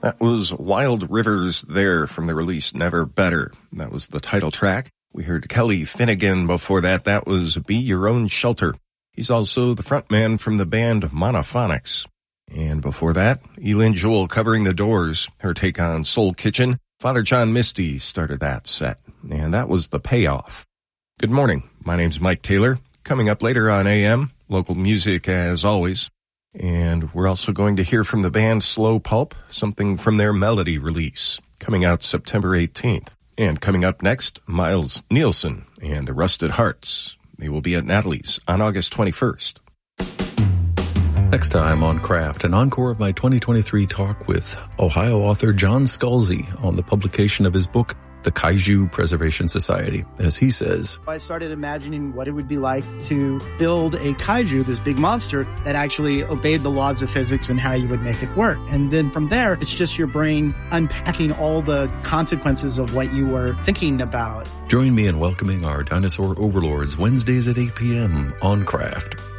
That was Wild Rivers There from the release Never Better. That was the title track. We heard Kelly Finnegan before that. That was Be Your Own Shelter. He's also the frontman from the band Monophonics. And before that, Elin Jewell covering the Doors. Her take on Soul Kitchen. Father John Misty started that set. And that was The Payoff. Good morning. My name's Mike Taylor. Coming up later on AM, local music as always. And we're also going to hear from the band Slow Pulp, something from their Melody release, coming out September 18th. And coming up next, Miles Nielsen and the Rusted Hearts. They will be at Natalie's on August 21st. Next time on Craft, an encore of my 2023 talk with Ohio author John Scalzi on the publication of his book, The Kaiju Preservation Society. As he says, I started imagining what it would be like to build a kaiju, this big monster, that actually obeyed the laws of physics and how you would make it work. And then from there, it's just your brain unpacking all the consequences of what you were thinking about. Join me in welcoming our dinosaur overlords Wednesdays at 8 p.m. on Craft.